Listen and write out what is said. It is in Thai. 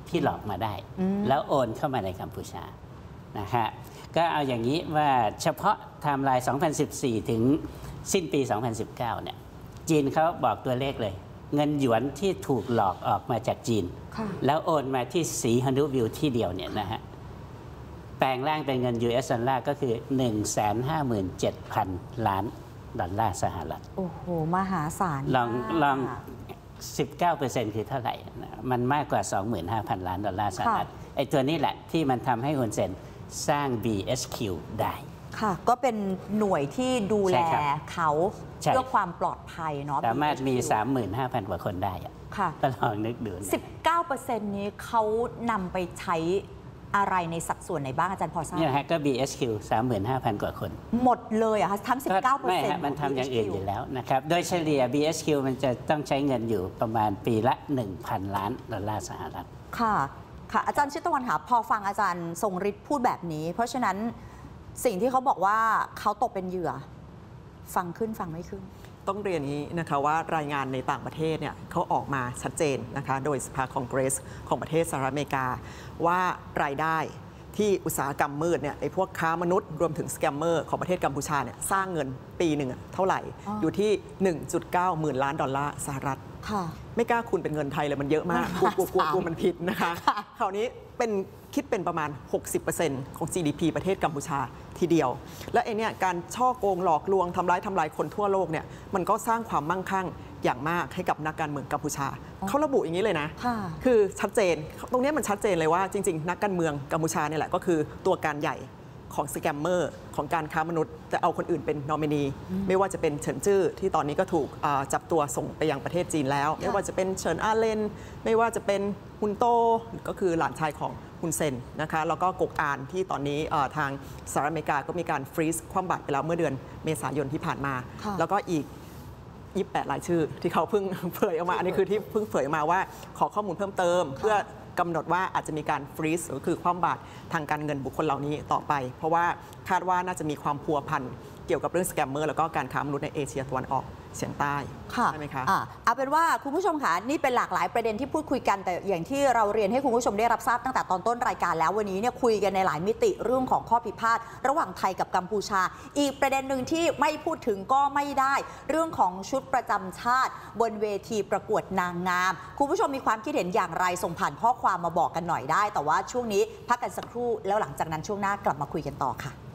ที่หลอกมาได้แล้วโอนเข้ามาในกัมพูชานะฮะก็เอาอย่างนี้ว่าเฉพาะไทม์ไลน์ 2014 ถึงสิ้นปี 2019 เนี่ยจีนเขาบอกตัวเลขเลยเงินหยวนที่ถูกหลอกออกมาจากจีนแล้วโอนมาที่สีฮานุวิวที่เดียวเนี่ยนะฮะแปลงร่างเป็นเงิน US ดอลลาร์ก็คือ 157,000 ล้านดอลลาร์สหรัฐโอ้โหมหาศาลลอง 19% คือเท่าไหร่มันมากกว่า 25,000 ล้านดอลลาร์สหรัฐไอ้ตัวนี้แหละที่มันทำให้ฮุนเซนสร้าง BHQ ได้ค่ะก็เป็นหน่วยที่ดูแลเขาเพื่อความปลอดภัยเนาะสามารถมี 35,000 กว่าคนได้ค่ะก็ลองนึกดู 19% นี้เขานำไปใช้อะไรในสัดส่วนไหนบ้างอาจารย์พอทราบเนี่ยฮะก็ BHQ 35,000 กว่าคนหมดเลยอะคะทั้ง 19% ไม่ฮะมันทำอย่างอื่นอยู่แล้วนะครับโดยเฉลี่ย BHQ มันจะต้องใช้เงินอยู่ประมาณปีละ 1,000 ล้านดอลลาร์สหรัฐค่ะค่ะอาจารย์ชิตวรรณค่ะพอฟังอาจารย์ทรงฤทธิ์พูดแบบนี้เพราะฉะนั้นสิ่งที่เขาบอกว่าเขาตกเป็นเหยื่อฟังขึ้นฟังไม่ขึ้นต้องเรียนนี้นะคะว่ารายงานในต่างประเทศเนี่ยเขาออกมาชัดเจนนะคะโดยสภาคองเกรสของประเทศสหรัฐอเมริกาว่ารายได้ที่อุตสาหกรรมมืดเนี่ยไอ้พวกค้ามนุษย์รวมถึงสแกมเมอร์ของประเทศกัมพูชาเนี่ยสร้างเงินปีหนึ่งเท่าไหร่อยู่ที่ 1.9 หมื่นล้านดอลลาร์สหรัฐไม่กล้าคูณเป็นเงินไทยเลยมันเยอะมากกลัวมันผิดนะคะคราวนี้คิดเป็นประมาณ 60% ของ GDP ประเทศกัมพูชาทีเดียวและไอเนี่ยการช่อโกงหลอกลวงทำลายคนทั่วโลกเนี่ยมันก็สร้างความมั่งคั่งอย่างมากให้กับนักการเมืองกัมพูชาเขาระบุอย่างนี้เลยนะคือชัดเจนตรงนี้มันชัดเจนเลยว่าจริงๆนักการเมืองกัมพูชาเนี่ยแหละก็คือตัวการใหญ่ของสแกมเมอร์ของการค้ามนุษย์จะเอาคนอื่นเป็นนอมินีไม่ว่าจะเป็นเฉินจื้อที่ตอนนี้ก็ถูกจับตัวส่งไปยังประเทศจีนแล้วไม่ว่าจะเป็นเฉินอาเลนไม่ว่าจะเป็นฮุนโตก็คือหลานชายของฮุนเซนนะคะแล้วก็กกอานที่ตอนนี้ทางสหรัฐอเมริกาก็มีการฟรีซคว่ำบาตรไปแล้วเมื่อเดือนเมษายนที่ผ่านมาแล้วก็อีก28รายชื่อที่เขาเพิ่งเผยออกมาอันนี้คือที่เพิ่งเผยออกมาว่าขอข้อมูลเพิ่มเติมเพื่อกำหนดว่าอาจจะมีการฟรีซหรือคือคว่ำบาตรทางการเงินบุคคลเหล่านี้ต่อไปเพราะว่าคาดว่าน่าจะมีความพัวพันเกี่ยวกับเรื่องสแกมเมอร์แล้วก็การค้ามนุษย์ในเอเชียตะวันออกเฉียงใต้ใช่ไหมคะเอาเป็นว่าคุณผู้ชมค่ะนี่เป็นหลากหลายประเด็นที่พูดคุยกันแต่อย่างที่เราเรียนให้คุณผู้ชมได้รับทราบตั้งแต่ตอนต้นรายการแล้ววันนี้เนี่ยคุยกันในหลายมิติเรื่องของข้อพิพาทระหว่างไทยกับกัมพูชาอีกประเด็นหนึ่งที่ไม่พูดถึงก็ไม่ได้เรื่องของชุดประจำชาติบนเวทีประกวดนางงามคุณผู้ชมมีความคิดเห็นอย่างไรส่งผ่านข้อความมาบอกกันหน่อยได้แต่ว่าช่วงนี้พักกันสักครู่แล้วหลังจากนั้นช่วงหน้ากลับมาคุยกันต่อค่ะ